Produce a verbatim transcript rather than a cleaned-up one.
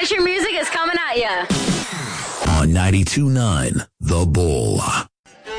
Country music is coming at you. On ninety-two point nine The Bull.